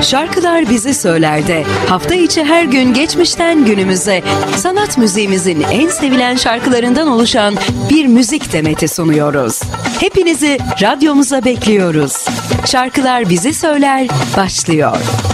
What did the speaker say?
Şarkılar Bizi Söyler'de hafta içi her gün geçmişten günümüze sanat müziğimizin en sevilen şarkılarından oluşan bir müzik demeti sunuyoruz. Hepinizi radyomuza bekliyoruz. Şarkılar Bizi Söyler başlıyor.